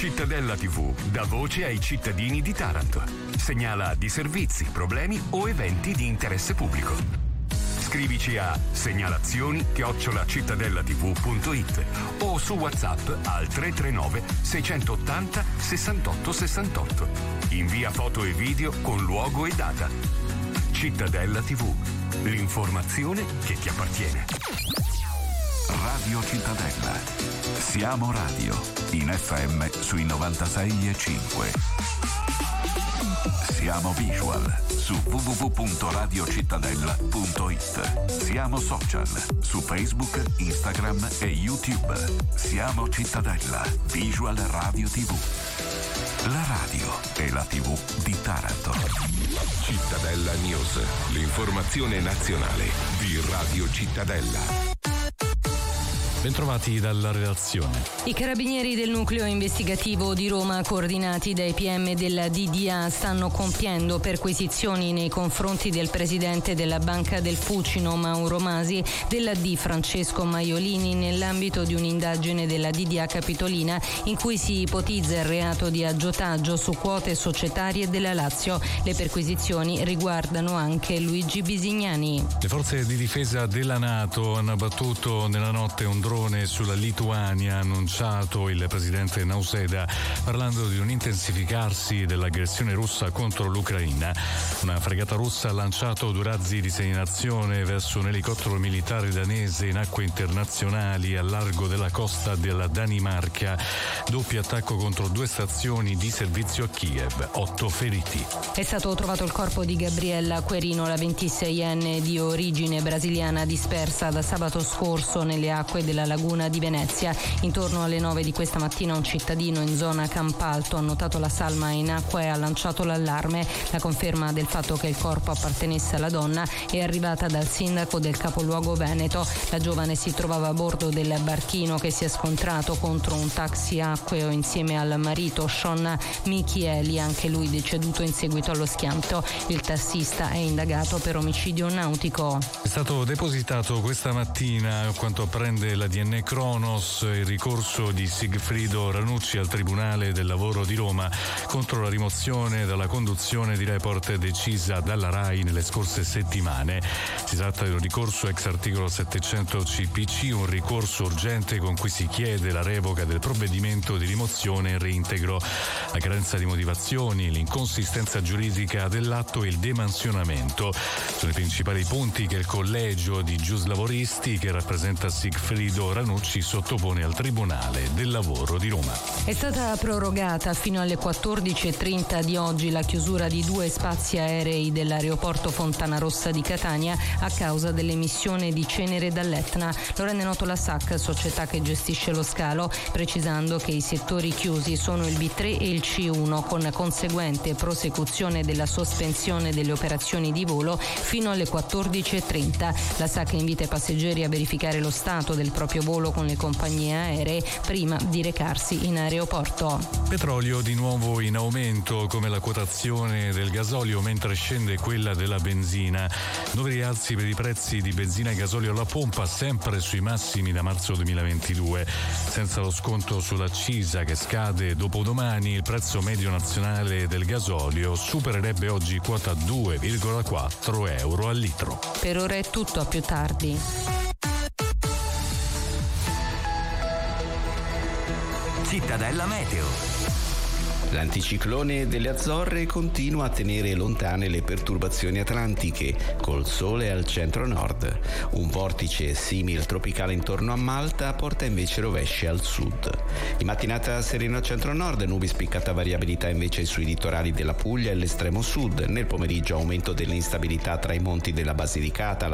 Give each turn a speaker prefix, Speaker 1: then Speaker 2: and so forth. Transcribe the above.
Speaker 1: Cittadella TV dà voce ai cittadini di Taranto. Segnala di servizi, problemi o eventi di interesse pubblico. Scrivici a segnalazioni@cittadellatv.it o su WhatsApp al 339 680 68 68. Invia foto e video con luogo e data. Cittadella TV, l'informazione che ti appartiene.
Speaker 2: Radio Cittadella. Siamo radio, in FM sui 96.5. Siamo visual su www.radiocittadella.it. Siamo social su Facebook, Instagram e YouTube. Siamo Cittadella, Visual Radio TV. La radio e la TV di Taranto.
Speaker 3: Cittadella News, l'informazione nazionale di Radio Cittadella.
Speaker 4: Bentrovati dalla redazione.
Speaker 5: I carabinieri del nucleo investigativo di Roma, coordinati dai PM della DDA, stanno compiendo perquisizioni nei confronti del presidente della Banca del Fucino, Mauro Masi, della D, Francesco Maiolini, nell'ambito di un'indagine della DDA Capitolina in cui si ipotizza il reato di aggiotaggio su quote societarie della Lazio. Le perquisizioni riguardano anche Luigi Bisignani.
Speaker 4: Le forze di difesa della NATO hanno abbattuto nella notte un drone sulla Lituania, ha annunciato il presidente Nauseda, parlando di un intensificarsi dell'aggressione russa contro l'Ucraina. Una fregata russa ha lanciato 2 razzi di segnalazione verso un elicottero militare danese in acque internazionali a largo della costa della Danimarca. Doppio attacco contro 2 stazioni di servizio a Kiev, 8 feriti.
Speaker 5: È stato trovato il corpo di Gabriella Querino, la 26enne di origine brasiliana, dispersa da sabato scorso nelle acque della laguna di Venezia. Intorno alle 9 di questa mattina un cittadino in zona Campalto ha notato la salma in acqua e ha lanciato l'allarme. La conferma del fatto che il corpo appartenesse alla donna è arrivata dal sindaco del capoluogo veneto. La giovane si trovava a bordo del barchino che si è scontrato contro un taxi acqueo insieme al marito Sean Michieli, anche lui deceduto in seguito allo schianto. Il tassista è indagato per omicidio nautico.
Speaker 4: È stato depositato questa mattina, a quanto apprende la DN Cronos, il ricorso di Sigfrido Ranucci al Tribunale del Lavoro di Roma contro la rimozione dalla conduzione di Report decisa dalla RAI nelle scorse settimane. Si tratta di un ricorso ex articolo 700 CPC, un ricorso urgente con cui si chiede la revoca del provvedimento di rimozione e reintegro. La carenza di motivazioni, l'inconsistenza giuridica dell'atto e il demansionamento sono i principali punti che il collegio di giuslavoristi, che rappresenta Sigfrido Ranucci, sottopone al Tribunale del Lavoro di Roma.
Speaker 5: È stata prorogata fino alle 14:30 di oggi la chiusura di 2 spazi aerei dell'aeroporto Fontanarossa di Catania a causa dell'emissione di cenere dall'Etna. Lo rende noto la SAC, società che gestisce lo scalo, precisando che i settori chiusi sono il B3 e il C1, con conseguente prosecuzione della sospensione delle operazioni di volo fino alle 14:30. La SAC invita i passeggeri a verificare lo stato del proprio volo con le compagnie aeree prima di recarsi in aeroporto.
Speaker 4: Petrolio di nuovo in aumento, come la quotazione del gasolio, mentre scende quella della benzina. Nuovi rialzi per i prezzi di benzina e gasolio alla pompa, sempre sui massimi da marzo 2022. Senza lo sconto sull'accisa che scade dopodomani, il prezzo medio nazionale del gasolio supererebbe oggi quota 2,4 euro al litro.
Speaker 5: Per ora è tutto, a più tardi.
Speaker 1: Cittadella Meteo.
Speaker 6: L'anticiclone delle Azzorre continua a tenere lontane le perturbazioni atlantiche, col sole al centro-nord. Un vortice simil tropicale intorno a Malta porta invece rovesci al sud. In mattinata sereno al centro-nord, nubi spiccata variabilità invece sui litorali della Puglia e l'estremo sud. Nel pomeriggio aumento dell'instabilità tra i monti della Basilicata, la